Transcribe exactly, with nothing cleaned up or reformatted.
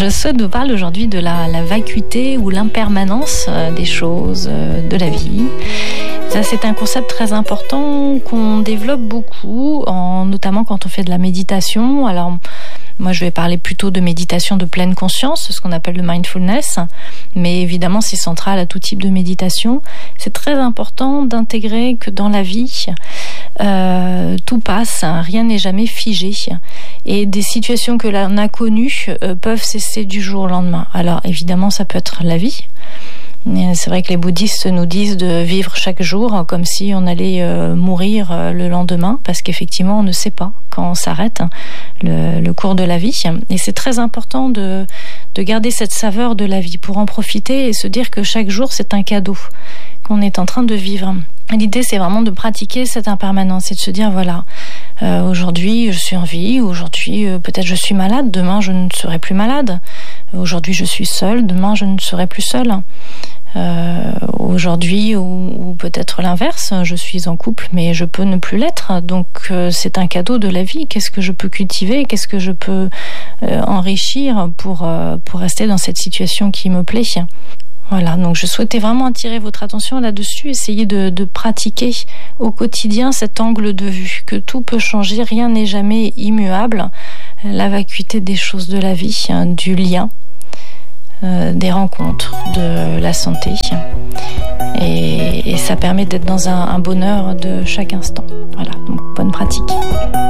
je souhaite vous parler aujourd'hui de la, la vacuité ou l'impermanence des choses, de la vie. Ça, c'est un concept très important qu'on développe beaucoup, en, notamment quand on fait de la méditation. Alors, moi, je vais parler plutôt de méditation de pleine conscience, ce qu'on appelle le mindfulness, mais évidemment, c'est central à tout type de méditation. C'est très important d'intégrer que dans la vie, euh, tout passe, hein, rien n'est jamais figé, et des situations que l'on a connues euh, peuvent cesser du jour au lendemain. Alors, évidemment, ça peut être la vie. C'est vrai que les bouddhistes nous disent de vivre chaque jour comme si on allait euh, mourir euh, le lendemain, parce qu'effectivement on ne sait pas quand on s'arrête hein, le, le cours de la vie, et c'est très important de, de garder cette saveur de la vie pour en profiter et se dire que chaque jour c'est un cadeau qu'on est en train de vivre. L'idée, c'est vraiment de pratiquer cette impermanence et de se dire, voilà, euh, aujourd'hui je suis en vie, aujourd'hui euh, peut-être je suis malade, demain je ne serai plus malade, aujourd'hui je suis seule, demain je ne serai plus seule. Euh, aujourd'hui, ou, ou peut-être l'inverse, je suis en couple mais je peux ne plus l'être, donc euh, c'est un cadeau de la vie. Qu'est-ce que je peux cultiver, qu'est-ce que je peux euh, enrichir pour, euh, pour rester dans cette situation qui me plaît. Voilà, donc je souhaitais vraiment attirer votre attention là-dessus, essayer de, de pratiquer au quotidien cet angle de vue, que tout peut changer, rien n'est jamais immuable, la vacuité des choses de la vie, hein, du lien, euh, des rencontres, de la santé, et, et ça permet d'être dans un, un bonheur de chaque instant. Voilà, donc bonne pratique.